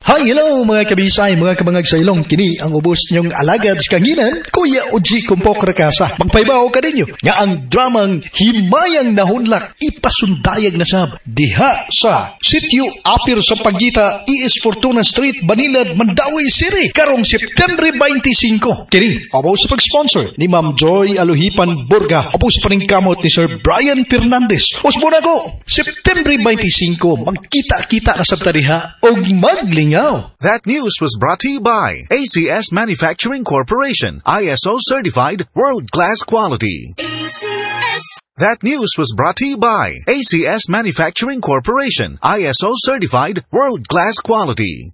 Hi, hello mga kabisay, mga kabangag sa ilong. Kini ang ubos niyong alagad sa kanginan, Kuya Oji Kumpok Rakasa. Magpaibaw ka ninyo nga ang dramang Himayang Nahunlak ipasundayag na sab diha sa Sitio Apir sa Pagita, E.S. Fortuna Street, Banilad, Mandawi City, karong September 25. Kini, abaw sa pag-sponsor ni Ma'am Joy Aluhipan Burga, abaw sa paningkamot ni Sir Brian Fernandez. Usbuna ko, September 25, magkita-kita na sab tadiha og maglingaw. That news was brought to you by ACS Manufacturing Corporation, ISO certified, world-class quality. ACS. That news was brought to you by ACS Manufacturing Corporation, ISO certified, world-class quality.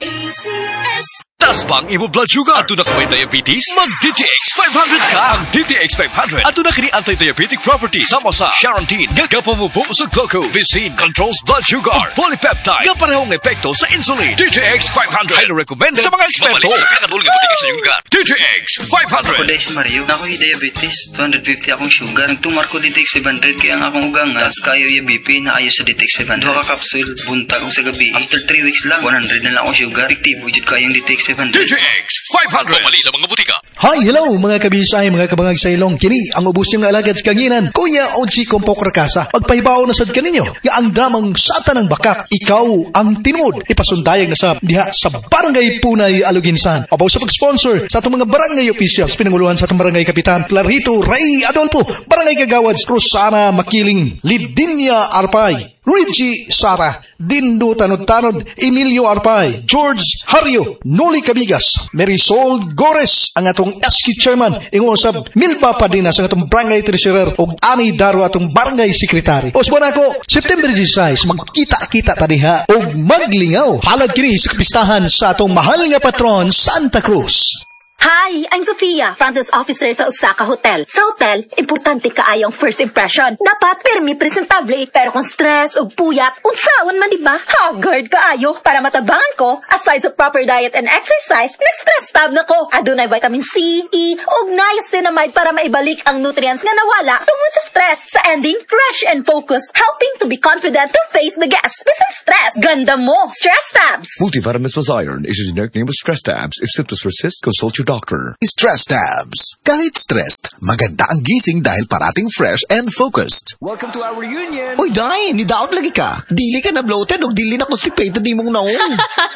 ACS. Taas bang imo blood sugar? Ato na kamay diabetes? Mag-DTX 500 ka! Ang DTX 500 ato na kini anti-diabetic properties sama sa Charantin nga kapamubo sa glucose, Vicin controls blood sugar, polypeptide nga parehong epekto sa insulin. DTX 500 highly recommended sa mga eksperto. Sa pinatulong nga butikis sa iyong gut. DTX 500. Ako dahil si Mario, ako'y diabetes, 250 akong sugar. Nagtumar ko DTX 500 kaya ang akong ugangas, kayo yung BP na ayos sa DTX 500. Duha ka kapsul, buntag ko sa gabi. After 3 weeks lang, 100 na lang akong sugar. Efektibo jud kayong DTX 500. DTX 500. Pamali sa mga butika. Hi, hello mga kabisay, mga kabangag sa ilong. Kini ang ubos niyong alagad sa kanginan, Kuya Oji Kumpok Rakasa. Magpahibaw na sad kaninyo nga ang dramang Satan ng Bakak, ikaw ang tinod. Ipasundayag na sa diha sa Barangay Punay, Aluginsan. Abaw sa pag-sponsor sa atong mga barangay officials, pinanguluhan sa atong barangay kapitan Clarito Ray Adolfo, barangay kagawads Rosana Makiling, Lidinia Arpay, Richie Sara, Dindo Tanod-Tanod, Emilio Arpay, George Hario, Noli Cabigas, Marisol Gores, ang atong SK Chairman, ingusab Milpa Padina sa atong Barangay Treasurer o Ani Daro atong Barangay Secretary. Osbon ako, September 16, magkita-kita tadiha o maglingaw. Halad kini sa kapistahan sa atong mahal nga patron, Santa Cruz. Hi, I'm Sofia, front desk officer sa Osaka Hotel. Sa hotel, importante kaayong first impression. Dapat pirmi presentable, pero kung stress o puyat, unsaon man diba? Haggard kaayo. Para matabangan ko, aside sa proper diet and exercise, next-stress tab na ko. Adunay vitamin C, E, ug niacinamide para maibalik ang nutrients nga nawala tungod sa stress. Sa ending, fresh and focused, helping to be confident to face the guests. Bisan stress, ganda mo, Stress Tabs. Multivitamins plus iron is a generic name of Stress Tabs. If symptoms persist, consult your doctor. Stress Tabs. Kahit stressed, maganda ang gising dahil parating fresh and focused. Welcome to our reunion. Uy, Day, nidaot lagi ka. Dili ka na bloated o dili na constipated di mong naon.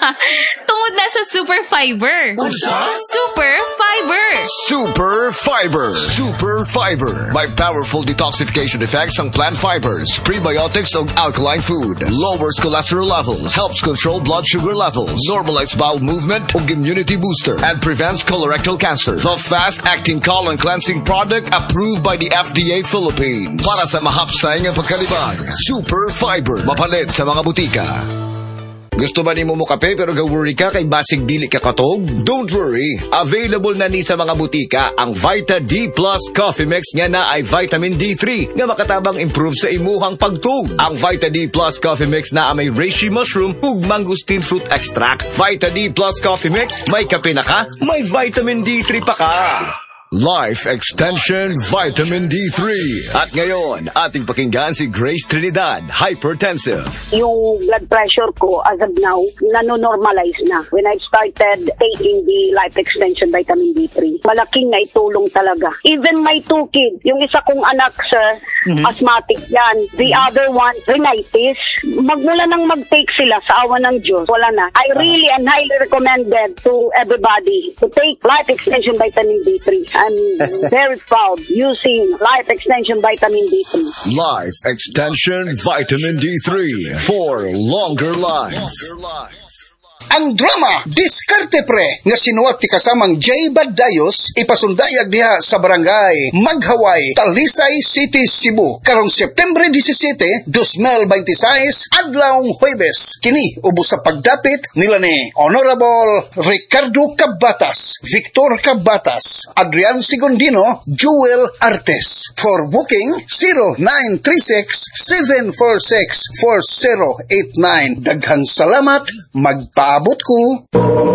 Tungod na sa Super Fiber. Super Fiber. Super Fiber. Super Fiber. May powerful detoxification effects ang plant fibers, prebiotics o alkaline food. Lowers cholesterol levels, helps control blood sugar levels, normalize bowel movement o immunity booster, and prevents colorectal cancer. The fast-acting colon cleansing product approved by the FDA Philippines. Para sa mahapsay nga pagkalibang, Super Fiber. Mapalit sa mga butika. Gusto ba ni mo kape pero ga-worry ka kay basig dili ka katog? Don't worry. Available na ni sa mga butika ang Vita D Plus Coffee Mix nga na ay vitamin D3 nga makatabang improve sa imuhang pagtug. Ang Vita D Plus Coffee Mix na may reishi mushroom ug mangosteen fruit extract. Vita D Plus Coffee Mix, may kape na ka, may vitamin D3 pa ka. Life Extension Vitamin D3. At ngayon, ating pakinggan si Grace Trinidad, hypertensive. Yung blood pressure ko as of now, nano-normalize na. When I started taking the Life Extension Vitamin D3, malaking naitulong talaga. Even my 2 kids, yung isa kong anak, sir, asthmatic yan. The other one, rhinitis. Magmula nang mag-take sila sa awa ng Diyos, wala na. I really and highly recommended to everybody to take Life Extension Vitamin D3. I'm very proud using Life Extension Vitamin D3. Life Extension Vitamin D3 for longer life. Ang drama, Diskarte Pre, nga sinuwat ti kasamang J. Badayos, ipasundayag diha sa barangay Maghaway, Talisay City, Cebu, karong September 17, 2026, adlawng Huwebes. Kini, ubos sa pagdapit nila ni Honorable Ricardo Cabatas, Victor Cabatas, Adrian Sigundino, Jewel Artes. For booking, 0936-746-4089. Daghang salamat, magpaabot ko.